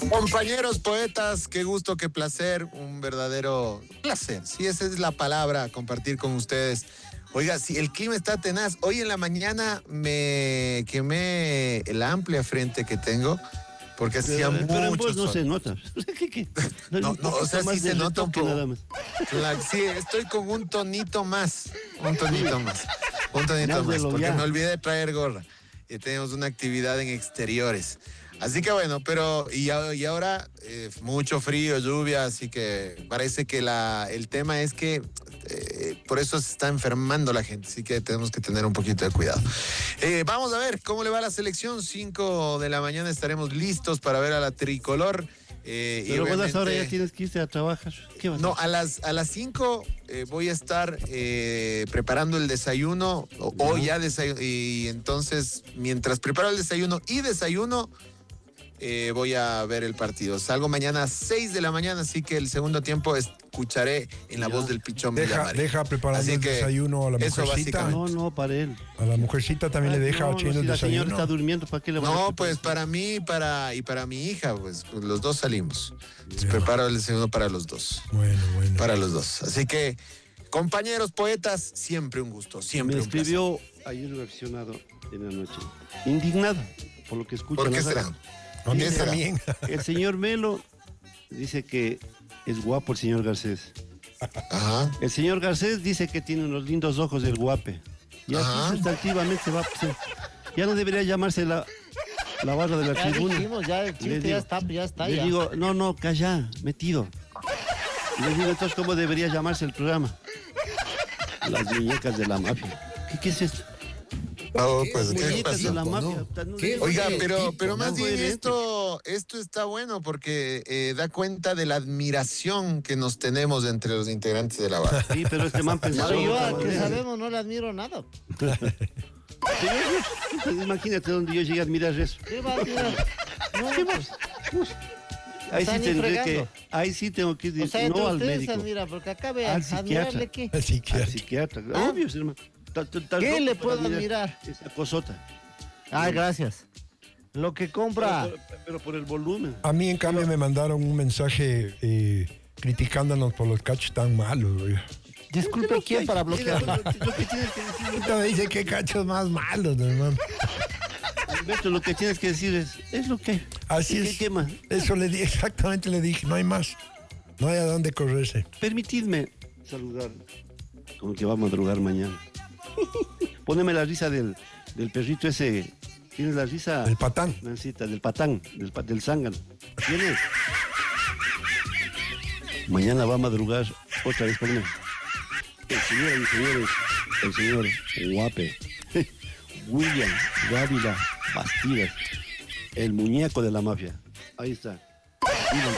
Compañeros poetas, qué gusto, qué placer, un verdadero placer. Sí, esa es la palabra, compartir con ustedes. Oiga, si el clima está tenaz, hoy en la mañana me quemé la amplia frente que tengo porque hacía mucho pero en vos no sol. se nota. ¿Qué? No, o sea, sí se nota un poco. Nada más. Claro, sí, estoy con un tonito más, porque ya. me olvidé de traer gorra. Y tenemos una actividad en exteriores. Así que bueno, pero y ahora mucho frío, lluvia, así que parece que el tema es que por eso se está enfermando la gente, así que tenemos que tener un poquito de cuidado. Vamos a ver cómo le va a la selección. 5 de la mañana estaremos listos para ver a la tricolor. Pero vos ahora ya tienes que irte a trabajar. ¿Qué vas a hacer? A las 5 voy a estar preparando el desayuno, o ya desayuno, y entonces mientras preparo el desayuno voy a ver el partido. Salgo mañana a 6 de la mañana, así que el segundo tiempo escucharé en la voz del Pichón Villamar. Deja preparando el desayuno a la mujercita. No, para él. A la mujercita también le deja haciendo el la desayuno. señora está durmiendo, ¿para qué le va a No, pues para mí y para mi hija, pues los dos salimos. Preparo el desayuno para los dos. Bueno. Para los dos. Así que, compañeros poetas, siempre un gusto, siempre Me un placer. escribió ayer un aficionado en la noche, indignado por lo que escucha. ¿Por qué será? A mí también. El señor Melo dice que es guapo el señor Garcés. Ajá. El señor Garcés dice que tiene unos lindos ojos del guape. Y aquí sustantivamente se va a... Ya no debería llamarse la barra de la tribuna. Dijimos, ya el chiste ya está. Le digo, no, calla, metido. Y le digo, entonces, ¿cómo debería llamarse el programa? Las muñecas de la mafia. ¿Qué es esto? No, pues, ¿qué Muñecas de pasó? la mafia. Oiga, pero más bien coherente. esto está bueno porque da cuenta de la admiración que nos tenemos entre los integrantes de la barra. Sí, pero este man pensó... Pero yo, que sabemos, no le admiro nada. Imagínate donde yo llegué a admirar eso. ¿Qué va a admirar? No, pues, Ahí sí tengo que o decir sea, no al ustedes médico. admira, porque acá ve Al admirarle psiquiatra. qué. Así que Al psiquiatra. Obvio, hermano. ¿Qué le puedo admirar? Esa cosota. Ay, gracias. Lo que compra. Pero por el volumen. a mí, en cambio, me mandaron un mensaje criticándonos por los cachos tan malos. Oiga. Disculpe, ¿quién para bloquear? Lo que tienes que decir, Ahorita me dice qué cachos más malos, hermano. Beto, lo que tienes que decir es lo que. Así ¿Qué es. quema? Eso exactamente le dije, no hay más. No hay a dónde correrse. Permitidme saludar. Como que va a madrugar mañana. Póneme la risa del perrito ese. ¿Tienes la risa? El patán. Nancita, del patán, del zángano. ¿Tienes? Mañana va a madrugar otra vez, ponme. El señor Guape, William Dávila Bastidas, el muñeco de la mafia. Ahí está. Digan